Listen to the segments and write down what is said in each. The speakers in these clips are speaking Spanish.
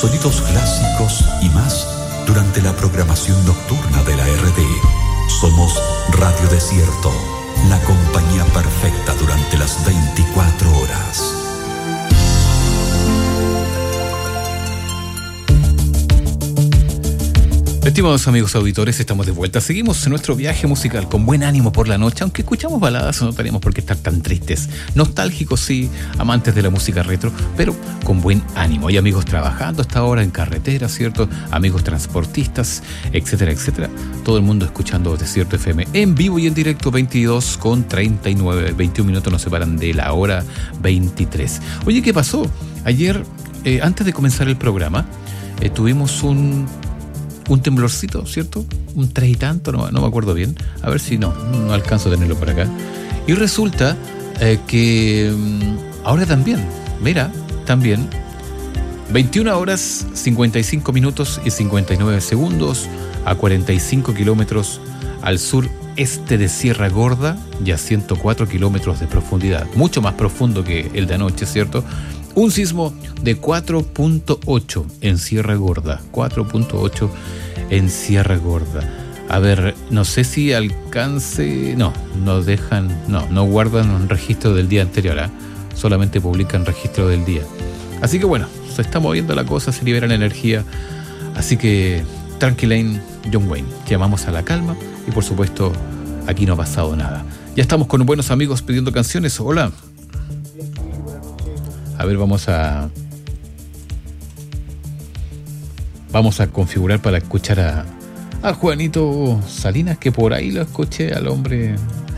sonidos clásicos y más durante la programación nocturna de la RD. Somos Radio Desierto, la compañía perfecta durante las 24 horas. Estimados amigos auditores, estamos de vuelta. Seguimos en nuestro viaje musical con buen ánimo por la noche, aunque escuchamos baladas, no tenemos por qué estar tan tristes. Nostálgicos, sí, amantes de la música retro, pero con buen ánimo. Hay amigos trabajando hasta ahora en carretera, ¿cierto? Amigos transportistas, etcétera, etcétera. Todo el mundo escuchando Desierto FM en vivo y en directo, 22:39. 21 minutos nos separan de la hora 23. Oye, ¿qué pasó? Ayer, antes de comenzar el programa, tuvimos un temblorcito, ¿cierto? Un 3 y tanto, no me acuerdo bien. A ver si no alcanzo a tenerlo por acá. Y resulta que ahora también, también 21 horas 55 minutos y 59 segundos a 45 kilómetros al sureste de Sierra Gorda y a 104 kilómetros de profundidad. Mucho más profundo que el de anoche, ¿cierto? Un sismo de 4.8 en Sierra Gorda. 4.8 en Sierra Gorda. A ver, no sé si alcance... No guardan un registro del día anterior, ¿eh? Solamente publican registro del día. Así que bueno, se está moviendo la cosa, se libera la energía. Así que tranquilain, John Wayne. Llamamos a la calma y por supuesto aquí no ha pasado nada. Ya estamos con buenos amigos pidiendo canciones. Hola. A ver, vamos a configurar para escuchar a Juanito Salinas, que por ahí lo escuché al hombre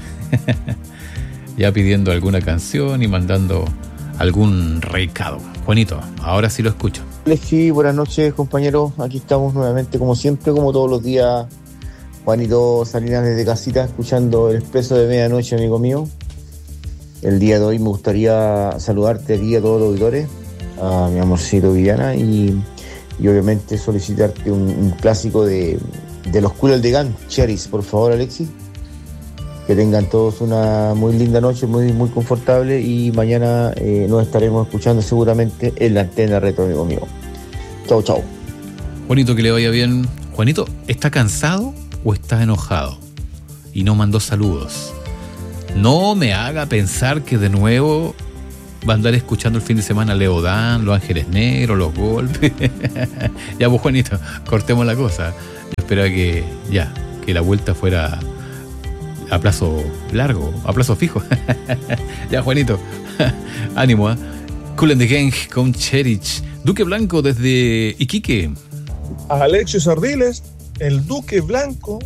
ya pidiendo alguna canción y mandando algún recado. Juanito, ahora sí lo escucho. Sí, buenas noches, compañeros. Aquí estamos nuevamente, como siempre, como todos los días. Juanito Salinas desde casita, escuchando el Expreso de Medianoche, amigo mío. El día de hoy me gustaría saludarte aquí a todos los auditores, a mi amorcito Viviana, y obviamente solicitarte un clásico de los Cool de Gang, Cherries, por favor, Alexis. Que tengan todos una muy linda noche, muy, muy confortable, y mañana nos estaremos escuchando seguramente en la antena retro, amigo mío. Chau, chau. Juanito, que le vaya bien. Juanito, ¿está cansado o está enojado? Y no mandó saludos. No me haga pensar que de nuevo va a andar escuchando el fin de semana Leodán, Los Ángeles Negros, Los Golpes. Ya, pues, Juanito, cortemos la cosa. Yo esperaba que la vuelta fuera a plazo largo, a plazo fijo. Ya, Juanito, ánimo, ¿eh? Cool and the Gang con Cherich. Duque Blanco desde Iquique. Alexis Ardiles, el Duque Blanco